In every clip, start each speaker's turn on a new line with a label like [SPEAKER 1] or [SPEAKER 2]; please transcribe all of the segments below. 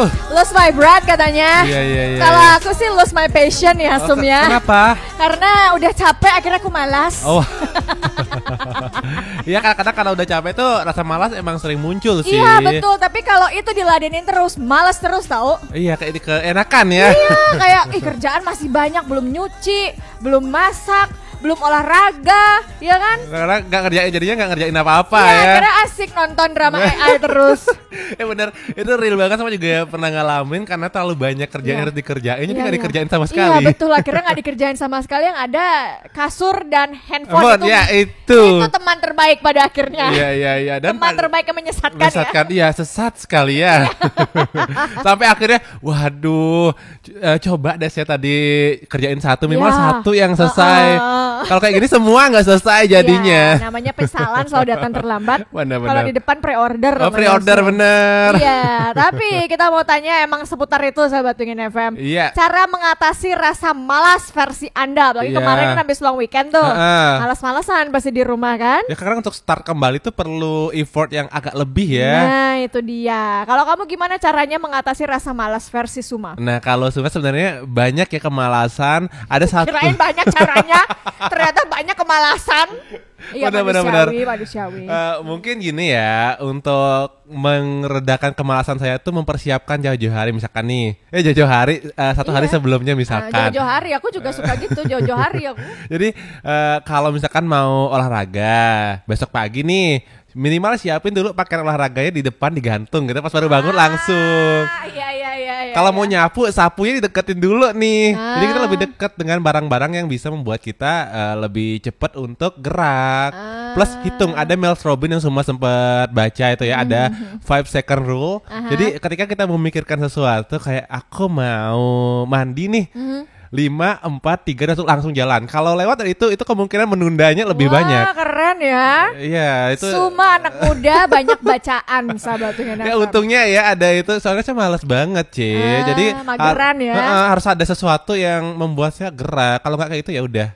[SPEAKER 1] Lose my breath katanya.
[SPEAKER 2] Iya.
[SPEAKER 1] Kalau aku sih lose my passion ya, Sum ya.
[SPEAKER 2] Kenapa?
[SPEAKER 1] Karena udah capek akhirnya aku malas.
[SPEAKER 2] Oh. Iya, kadang-kadang kalau udah capek tuh rasa malas emang sering muncul sih.
[SPEAKER 1] Iya betul, tapi kalau itu diladenin terus, malas terus tahu.
[SPEAKER 2] Iya, kayak keenakan ya.
[SPEAKER 1] Iya, kayak kerjaan masih banyak, belum nyuci, belum masak, belum olahraga, ya kan?
[SPEAKER 2] Karena jadinya nggak ngerjain apa-apa
[SPEAKER 1] Iya,
[SPEAKER 2] ya.
[SPEAKER 1] karena asik nonton drama AI terus.
[SPEAKER 2] Bener, itu real banget, sama juga pernah ngalamin karena terlalu banyak kerjaan yang harus dikerjain, jadi nggak dikerjain sama sekali.
[SPEAKER 1] Iya betul, akhirnya nggak dikerjain sama sekali, yang ada kasur dan handphone itu.
[SPEAKER 2] Ya itu
[SPEAKER 1] teman terbaik pada akhirnya.
[SPEAKER 2] Iya. Dan
[SPEAKER 1] teman terbaik yang menyesatkan ya.
[SPEAKER 2] Iya, sesat sekali ya. Sampai akhirnya, waduh, coba deh saya tadi kerjain satu, minimal satu yang selesai. Kalau kayak gini semua nggak selesai jadinya.
[SPEAKER 1] Ya, namanya pesalan selalu datang terlambat.
[SPEAKER 2] Kalau
[SPEAKER 1] di depan pre-order.
[SPEAKER 2] Pre-order bener.
[SPEAKER 1] Iya, tapi kita mau tanya emang seputar itu sahabat Pingin FM.
[SPEAKER 2] Iya.
[SPEAKER 1] Cara mengatasi rasa malas versi Anda. Apalagi kemarin kan habis long weekend tuh. Malas-malasan pasti di rumah kan?
[SPEAKER 2] Ya karena untuk start kembali tuh perlu effort yang agak lebih ya.
[SPEAKER 1] Nah itu dia. Kalau kamu gimana caranya mengatasi rasa malas versi Suma?
[SPEAKER 2] Nah kalau Suma sebenarnya banyak ya kemalasan. Ada satu.
[SPEAKER 1] Kirain banyak caranya, ternyata banyak kemalasan. Iya, manusiawi.
[SPEAKER 2] Mungkin gini ya, untuk meredakan kemalasan saya tuh mempersiapkan jauh-jauh hari, misalkan nih. Jauh-jauh hari, satu hari sebelumnya misalkan.
[SPEAKER 1] Jauh-jauh hari, aku juga suka gitu, jauh-jauh hari aku.
[SPEAKER 2] Jadi kalau misalkan mau olahraga besok pagi nih, minimal siapin dulu pakaian olahraganya di depan digantung gitu, pas baru bangun langsung.
[SPEAKER 1] Iya.
[SPEAKER 2] Kalau mau nyapu, sapunya dideketin dulu nih. Jadi kita lebih dekat dengan barang-barang yang bisa membuat kita lebih cepat untuk gerak. Plus hitung, ada Miles Robbins yang semua sempat baca itu ya, ada 5-second rule. Jadi ketika kita memikirkan sesuatu kayak aku mau mandi nih, 5, 4, 3 langsung jalan. Kalau lewat dari itu kemungkinan menundanya lebih banyak.
[SPEAKER 1] Wah, keren ya.
[SPEAKER 2] Iya, itu.
[SPEAKER 1] Suma anak muda banyak bacaan sahabat Pingin FM.
[SPEAKER 2] Ya untungnya ya ada itu, soalnya saya malas banget, Jadi
[SPEAKER 1] mageran ya.
[SPEAKER 2] Harus ada sesuatu yang membuat saya gerak. Kalau nggak kayak itu ya udah.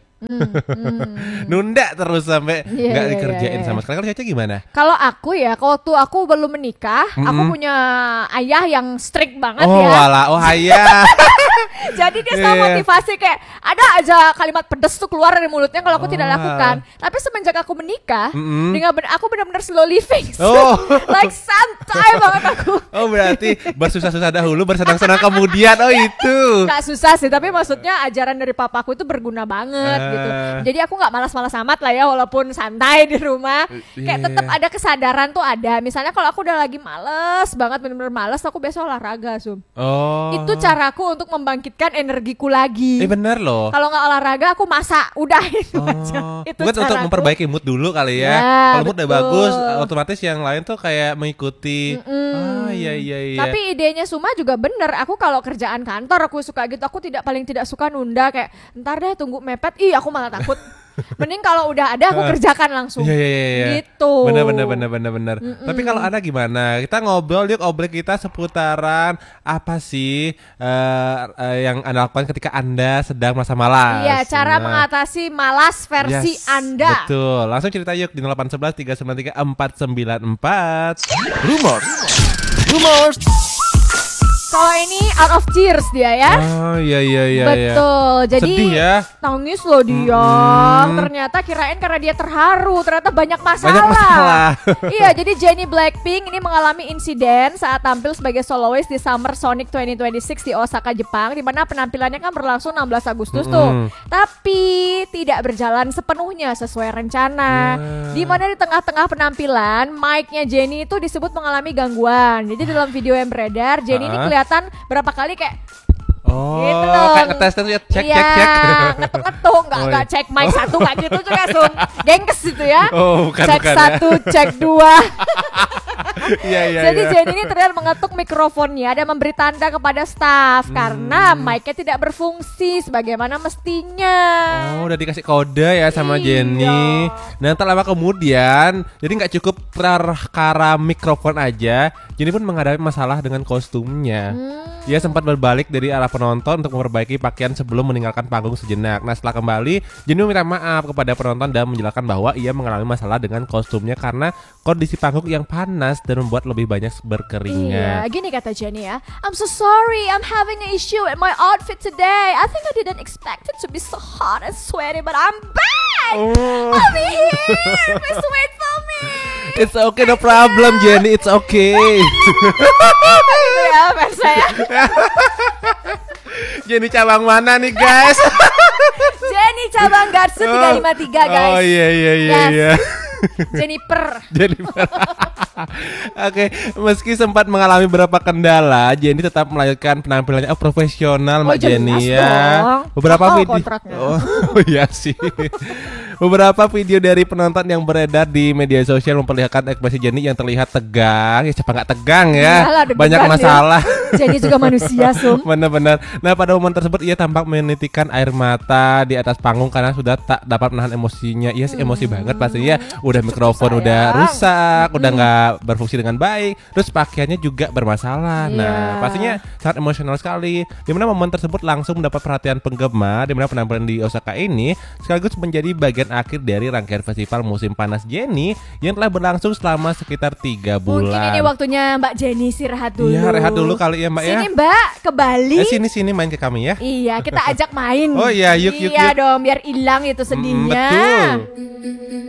[SPEAKER 2] Nunda terus sampai nggak dikerjain sama sekali. Kalau Caca gimana?
[SPEAKER 1] Kalau aku ya, waktu aku belum menikah, aku punya ayah yang strict banget
[SPEAKER 2] ya. Ayah.
[SPEAKER 1] Jadi dia selalu motivasi kayak ada aja kalimat pedes tuh keluar dari mulutnya kalau aku tidak lakukan. Tapi semenjak aku menikah, aku benar-benar slow living. Like santai banget aku.
[SPEAKER 2] Berarti bersusah-susah dahulu, bersenang-senang kemudian. Itu.
[SPEAKER 1] Gak susah sih, tapi maksudnya ajaran dari papaku itu berguna banget gitu. Jadi aku nggak malas-malas amat lah ya, walaupun santai di rumah. Kayak tetap ada kesadaran tuh ada. Misalnya kalau aku udah lagi males banget, benar-benar males, aku biasa olahraga, Sum. Itu caraku untuk membangkitkan energiku lagi.
[SPEAKER 2] Bener loh.
[SPEAKER 1] Kalau nggak olahraga aku masak, udah itu aja. Itu
[SPEAKER 2] mungkin untuk memperbaiki mood dulu kali ya. Kalau mood udah bagus, otomatis yang lain tuh kayak mengikuti. Iya.
[SPEAKER 1] Tapi idenya Suma juga bener. Aku kalau kerjaan kantor aku suka gitu. Aku paling tidak suka nunda kayak ntar deh tunggu mepet. Aku malah takut. Mending kalau udah ada aku kerjakan langsung.
[SPEAKER 2] Iya.
[SPEAKER 1] Gitu.
[SPEAKER 2] Bener. Tapi kalau Anda gimana? Kita ngobrol kita seputaran apa sih yang Anda lakukan ketika Anda sedang merasa malas.
[SPEAKER 1] Iya, cara mengatasi malas versi Anda.
[SPEAKER 2] Betul. Langsung cerita yuk di 0811 393 494. Rumors.
[SPEAKER 1] Kalau ini out of tears dia ya.
[SPEAKER 2] Iya.
[SPEAKER 1] Betul. Jadi
[SPEAKER 2] sedih ya.
[SPEAKER 1] Nangis loh dia. Ternyata kirain karena dia terharu, ternyata banyak masalah. Iya, jadi Jennie Blackpink ini mengalami insiden saat tampil sebagai soloist di Summer Sonic 2026 di Osaka, Jepang, di mana penampilannya kan berlangsung 16 Agustus tuh. Tapi tidak berjalan sepenuhnya sesuai rencana. Di mana di tengah-tengah penampilan, mic-nya Jennie itu disebut mengalami gangguan. Jadi dalam video yang beredar, Jennie ini kelihatan berapa kali kayak gitu
[SPEAKER 2] kayak ngetes ya, cek.
[SPEAKER 1] Ngetuk, nggak cek mic satu kayak gitu juga Sum. Gengges itu ya. Cek satu, cek dua. Jadi Jennie ini terlihat mengetuk mikrofonnya dan memberi tanda kepada staff karena mic-nya tidak berfungsi sebagaimana mestinya.
[SPEAKER 2] Udah dikasih kode ya sama Jennie. Nah, tak lama kemudian, jadi nggak cukup perkara mikrofon aja, Jennie pun menghadapi masalah dengan kostumnya. Ia sempat berbalik dari arah penonton untuk memperbaiki pakaian sebelum meninggalkan panggung sejenak. Nah, setelah kembali, Jennie meminta maaf kepada penonton dan menjelaskan bahwa ia mengalami masalah dengan kostumnya karena kondisi panggung yang panas dan dan membuat lebih banyak
[SPEAKER 1] Iya,
[SPEAKER 2] berkeringat.
[SPEAKER 1] gini kata Jennie ya. I'm so sorry, I'm having an issue with my outfit today. I think I didn't expect it to be so hot and sweaty, but I'm back. I'll be here. Please wait for me.
[SPEAKER 2] It's okay, no problem, Jennie. It's okay.
[SPEAKER 1] Itu ya fans saya.
[SPEAKER 2] Jennie cabang mana nih, guys?
[SPEAKER 1] Jennie cabang Gatsu 353 guys.
[SPEAKER 2] Oh iya
[SPEAKER 1] Yes. Jennifer.
[SPEAKER 2] Jennifer. Oke, meski sempat mengalami beberapa kendala, Jennie tetap melanjutkan penampilannya profesional, Mbak
[SPEAKER 1] jelas
[SPEAKER 2] Jennie ya.
[SPEAKER 1] dong.
[SPEAKER 2] Beberapa
[SPEAKER 1] Mahal
[SPEAKER 2] video.
[SPEAKER 1] kontraknya.
[SPEAKER 2] Oh, iya sih. Beberapa video dari penonton yang beredar di media sosial memperlihatkan ekspresi Jennie yang terlihat tegang. Ya siapa nggak tegang ya?
[SPEAKER 1] Iyalah, deg-degan
[SPEAKER 2] Banyak
[SPEAKER 1] dia.
[SPEAKER 2] masalah.
[SPEAKER 1] Jennie juga manusia, Sum.
[SPEAKER 2] Benar-benar. Nah, pada momen tersebut ia tampak menitikan air mata di atas panggung karena sudah tak dapat menahan emosinya. Iya sih, emosi banget pastinya. Udah mikrofon udah
[SPEAKER 1] sayang.
[SPEAKER 2] rusak, udah nggak berfungsi dengan baik. Terus pakaiannya juga bermasalah.
[SPEAKER 1] Iya.
[SPEAKER 2] Nah, pastinya sangat emosional sekali. Dimana momen tersebut langsung mendapat perhatian penggemar. Dimana penampilan di Osaka ini sekaligus menjadi bagian akhir dari rangkaian festival musim panas Jennie yang telah berlangsung selama sekitar 3 bulan.
[SPEAKER 1] Mungkin ini waktunya Mbak Jennie istirahat dulu.
[SPEAKER 2] Iya, rehat dulu kali ya, Mbak ya.
[SPEAKER 1] Sini Mbak, ke Bali.
[SPEAKER 2] Sini main ke kami ya.
[SPEAKER 1] Iya, kita ajak main.
[SPEAKER 2] Oh iya, yuk.
[SPEAKER 1] Iya dong, biar hilang itu sedihnya.
[SPEAKER 2] Betul.